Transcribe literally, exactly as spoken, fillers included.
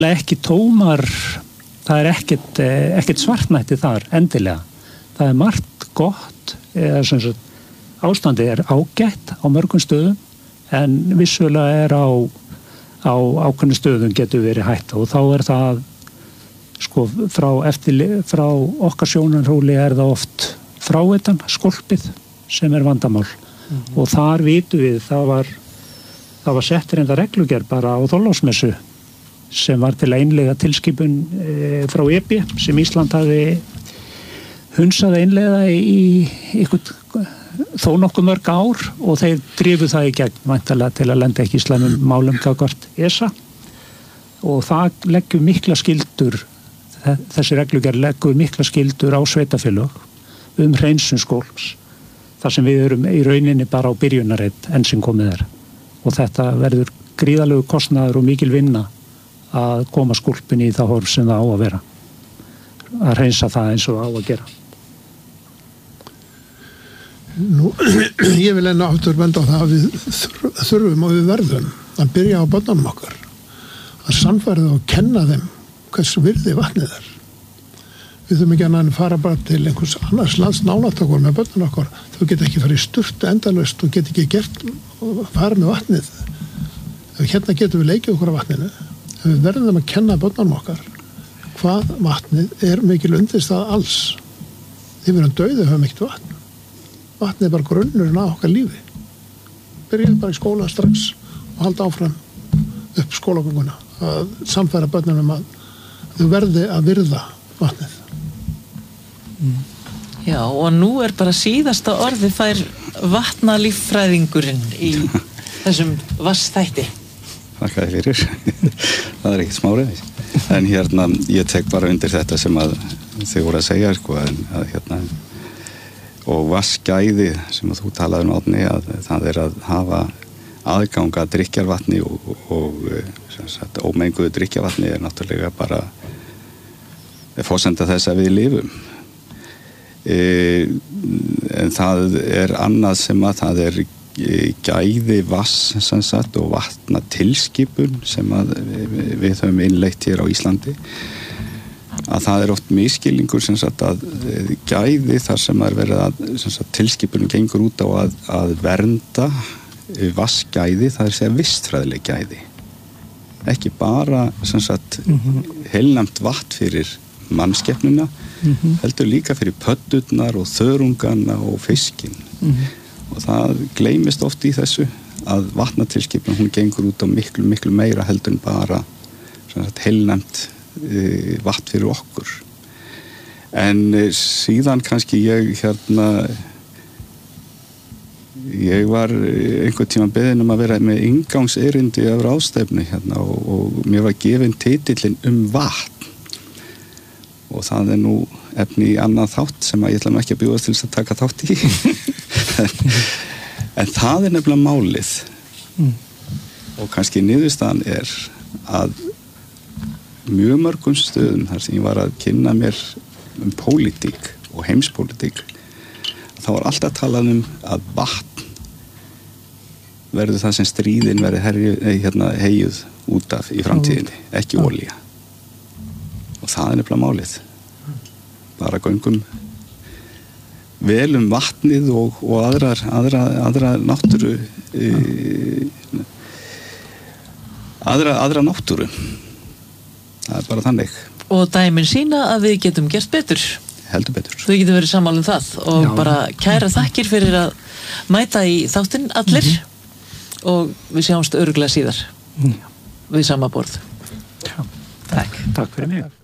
ekki tómar, það er ekkert, ekkert svartnætti þar endilega. Það er margt gott, eða sem sagt, ástandið er ágætt á mörgum stöðum, en vissulega er á, á ákveðnum stöðum getur verið hætta og þá er það, sko, frá, eftir, frá okkar sjónarhóli er það oft fráveitan, skolpið, sem er vandamál. Mm-hmm. Og þar vitum við, það var, það var sett reynda reglugerð bara á Þorláksmessu, sem var til að innleiða tilskipun e, frá E B sem Ísland hafi hunsað að innleiða í einhvern þó nokkuð mörg ár og þeir drifu það í gegn væntanlega til að lenda ekki í slæmum málum gagnvart E S A og það leggur mikla skyldur, þessi reglugerð leggur mikla skyldur á sveitarfélög um hreinsun skólps, þar sem við erum í rauninni bara á byrjunarreit enn sem komið er og þetta verður gríðalegu kostnaður og mikil vinna að koma skólpinni í það horf sem það á að vera, að hreinsa það eins og á að gera. Nú, ég vil enn aftur benda á það að við þurfum og við verðum að byrja á börnunum okkar, að sannfæra og kenna þeim hversu virði vatnið er. Við þurfum ekki annað en fara bara til einhvers annars lands nálægt okkur með börnunum okkar. Þau geta ekki farið í sturtu endalaust og geta ekki gert fara með vatnið. Hérna getum við leikið okkur á vatninu. Við verðum að kenna börnunum okkar hvað vatnið er mikil undirstaða alls. Þegar við erum dauðir höfum ekkert vatn. Vatnið er bara grunnurinn á okkar lífi. Byrjum bara í skóla strax og halda áfram upp skólagönguna að samfæra börnunum að þau verði að virða vatnið. Mm. Já, og nú er bara síðasta orði fær vatnalíffræðingurinn í þessum vassþætti. Þakka þér fyrir. Það er ekkert smárið. En hérna, ég tek bara undir þetta sem að þau voru að segja, sko, en að hérna, og vassgæði sem að þú talaði um Árni, að það er að hafa aðgang að drykkjarvatni og, og sem sagt, ómenguðu drykkjarvatni er náttúrulega bara forsenda þess að við lifum. E, en það er annað sem að það er gæði vass sem sagt, og vatnatilskipun sem að við, við höfum innleitt hér á Íslandi, að það er oft misskilningur sem sagt, að gæði þar sem er verið að sem sagt, tilskipunum gengur út á að, að vernda vassgæði, það er að segja vistfræðileg gæði, ekki bara sem sagt, mm-hmm. heilnæmt vatn fyrir mannskepnuna, mm-hmm. heldur líka fyrir pöddurnar og þörungana og fiskinn. Mm-hmm. Og það gleymist oft í þessu að vatnatilskipun hún gengur út á miklu, miklu meira heldur en bara sagt, heilnæmt e, vatn fyrir okkur. En e, síðan kannski ég hérna ég var einhvern tíma beðinn um að vera með inngangserindi af ráðstefnu hérna og, og mér var gefinn titillinn um vatn og það er nú efni í annað þátt sem að ég ætla nú ekki að bjóðast til þess að taka þátt í en, en það er nefnilega málið mm. og kannski niðurstaðan er að mjög mörgum stöðum þar sem ég var að kynna mér um pólitík og heimspólitík þá var alltaf talað um að vatn verður það sem stríðin verður herju, hérna, heyjuð út af í framtíðinni, ekki mm. olía og það er nefnilega málið bara göngum vel um vatnið og, og aðrar, aðra, aðra náttúru e, aðra, aðra náttúru það er bara þannig og dæmin sína að við getum gert betur heldur betur við getum verið sammála um það og Já. Bara kæra þakkir fyrir að mæta í þáttinn allir mm-hmm. og við sjáumst örugglega síðar mm. við sama borð Já. Takk, takk fyrir mig